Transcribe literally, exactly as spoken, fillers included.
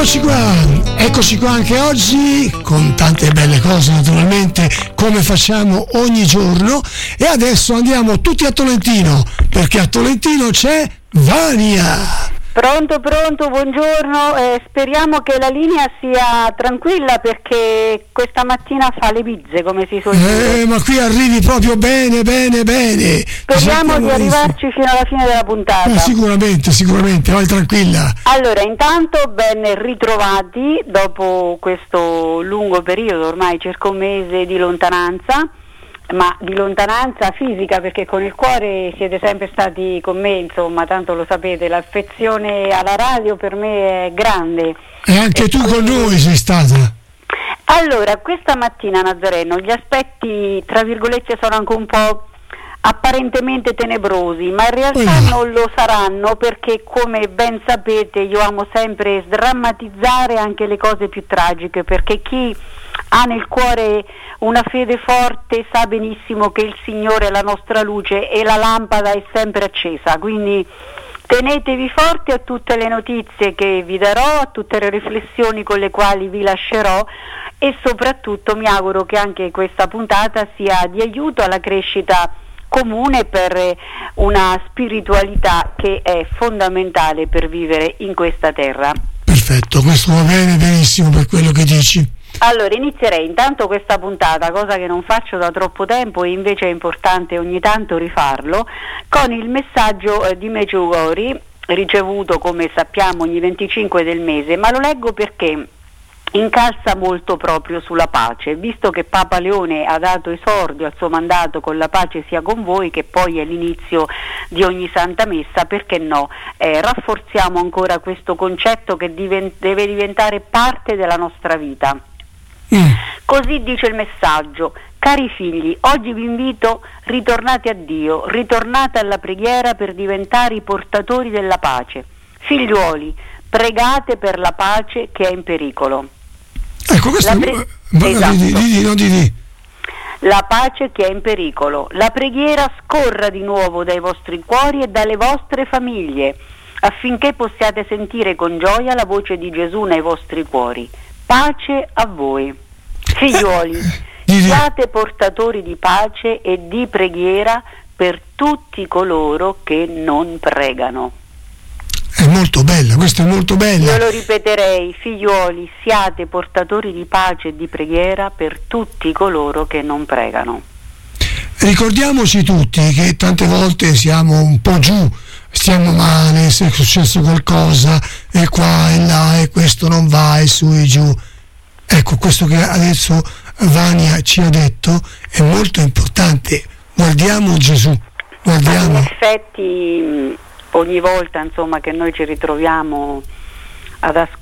Eccoci qua, eccoci qua anche oggi con tante belle cose naturalmente come facciamo ogni giorno, e adesso andiamo tutti a Tolentino perché a Tolentino c'è Vania. Pronto, pronto, buongiorno, eh, speriamo che la linea sia tranquilla perché questa mattina fa le bizze, come si suol dire. Eh, ma qui arrivi proprio bene, bene, bene. Speriamo di arrivarci fino alla fine della puntata. Eh, sicuramente, sicuramente, vai tranquilla. Allora, intanto ben ritrovati dopo questo lungo periodo, ormai circa un mese di lontananza, ma di lontananza fisica, perché con il cuore siete sempre stati con me, insomma, tanto lo sapete, l'affezione alla radio per me è grande. E anche e tu quindi... con noi sei stata. Allora, questa mattina, Nazareno, gli aspetti, tra virgolette, sono anche un po' apparentemente tenebrosi, ma in realtà oh. non lo saranno, perché come ben sapete io amo sempre sdrammatizzare anche le cose più tragiche, perché chi ha nel cuore una fede forte sa benissimo che il Signore è la nostra luce e la lampada è sempre accesa, quindi tenetevi forti a tutte le notizie che vi darò, a tutte le riflessioni con le quali vi lascerò, e soprattutto mi auguro che anche questa puntata sia di aiuto alla crescita comune per una spiritualità che è fondamentale per vivere in questa terra. Perfetto, questo va bene, benissimo per quello che dici. Allora, inizierei intanto questa puntata, cosa che non faccio da troppo tempo e invece è importante ogni tanto rifarlo, con il messaggio eh, di Medjugorje, ricevuto come sappiamo ogni venticinque del mese, ma lo leggo perché incalza molto proprio sulla pace, visto che Papa Leone ha dato esordio al suo mandato con la pace sia con voi, che poi è l'inizio di ogni Santa Messa, perché no, eh, rafforziamo ancora questo concetto che diven- deve diventare parte della nostra vita. Mm. Così dice il messaggio: cari figli, oggi vi invito, ritornate a Dio, ritornate alla preghiera per diventare i portatori della pace. Figliuoli, pregate per la pace che è in pericolo. Ecco, questo pre- è... esatto. di, di, di, di, di. La pace che è in pericolo. La preghiera scorra di nuovo dai vostri cuori e dalle vostre famiglie, affinché possiate sentire con gioia la voce di Gesù nei vostri cuori. Pace a voi. Figliuoli, siate portatori di pace e di preghiera per tutti coloro che non pregano. È molto bella, questa è molto bella. Io lo ripeterei: figliuoli, siate portatori di pace e di preghiera per tutti coloro che non pregano. Ricordiamoci tutti che tante volte siamo un po' giù, stiamo male, se è successo qualcosa e qua e là e questo non va e su e giù. Ecco, questo che adesso Vania ci ha detto è molto importante. Guardiamo Gesù, guardiamo. In effetti ogni volta, insomma, che noi ci ritroviamo ad, as-